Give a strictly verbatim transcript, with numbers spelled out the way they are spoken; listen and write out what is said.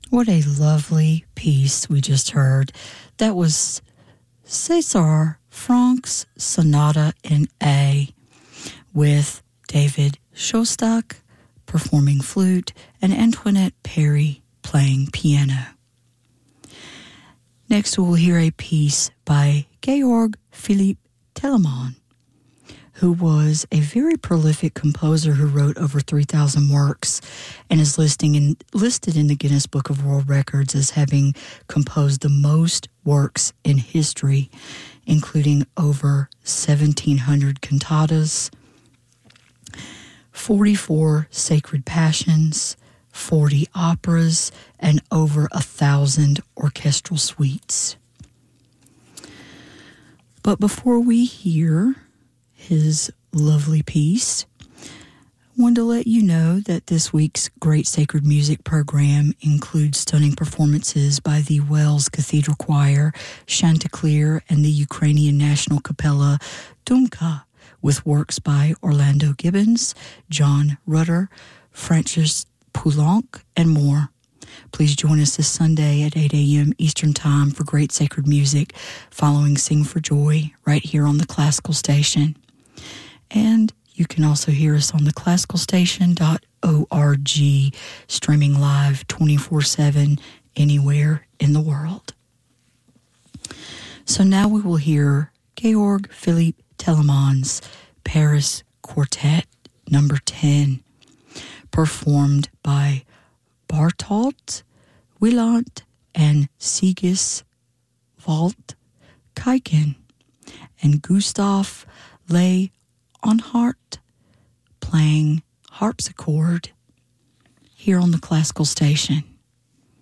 What a lovely piece we just heard. That was César Franck's Sonata in A, with David Shostak performing flute and Antoinette Perry playing piano. Next, we'll hear a piece by Georg Philipp Telemann, who was a very prolific composer who wrote over three thousand works and is listing in, listed in the Guinness Book of World Records as having composed the most works in history, including over seventeen hundred cantatas, forty-four sacred passions, forty operas, and over a thousand orchestral suites. But before we hear his lovely piece, I wanted to let you know that this week's Great Sacred Music program includes stunning performances by the Wells Cathedral Choir, Chanticleer, and the Ukrainian National Capella Dumka, with works by Orlando Gibbons, John Rutter, Francis Poulenc, and more. Please join us this Sunday at eight a.m. Eastern Time for Great Sacred Music, following Sing for Joy, right here on the Classical Station. And you can also hear us on the classical station dot org, streaming live twenty-four seven anywhere in the world. So now we will hear Georg Philipp Telemann's Paris Quartet number ten, performed by Bartolt Wieland and Sigis Walt Kaiken, and Gustav Le Onhart playing harpsichord here on the Classical Station.